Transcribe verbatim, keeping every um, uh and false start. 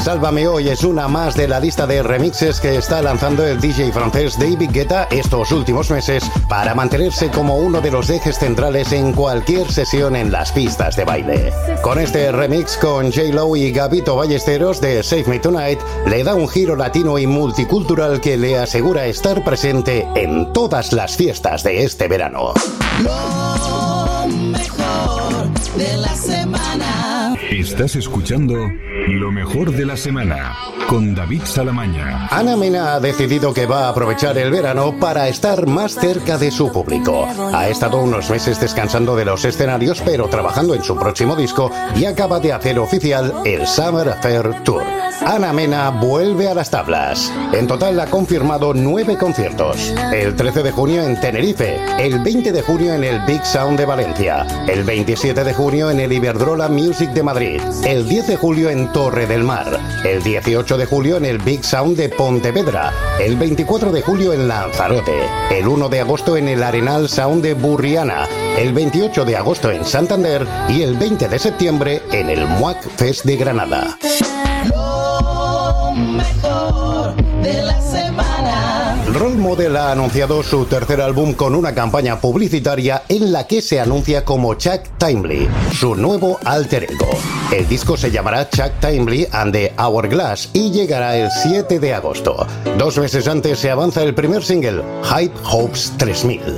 Sálvame Hoy es una más de la lista de remixes que está lanzando el D J francés David Guetta estos últimos meses para mantenerse como uno de los ejes centrales en cualquier sesión en las pistas de baile. Con este remix con J-Lo y Gabito Ballesteros de Save Me Tonight, le da un giro latino y multicultural que le asegura estar presente en todas las fiestas de este verano. Lo mejor de la semana. Estás escuchando Lo mejor de la semana con David Salamaña. Ana Mena ha decidido que va a aprovechar el verano para estar más cerca de su público. Ha estado unos meses descansando de los escenarios, pero trabajando en su próximo disco y acaba de hacer oficial el Summer Affair Tour. Ana Mena vuelve a las tablas. En total ha confirmado nueve conciertos. El trece de junio en Tenerife, el veinte de junio en el Big Sound de Valencia, el veintisiete de junio en el Iberdrola Music de Madrid, el diez de julio en Torre del Mar, el dieciocho de julio en el Big Sound de Pontevedra, el veinticuatro de julio en Lanzarote, el uno de agosto en el Arenal Sound de Burriana, el veintiocho de agosto en Santander y el veinte de septiembre en el M U A C Fest de Granada. Lo mejor de la semana. Role Model ha anunciado su tercer álbum con una campaña publicitaria en la que se anuncia como Chuck Timely, su nuevo alter ego. El disco se llamará Chuck Timely and the Hourglass y llegará el siete de agosto. Dos meses antes se avanza el primer single, Hype Hopes tres mil.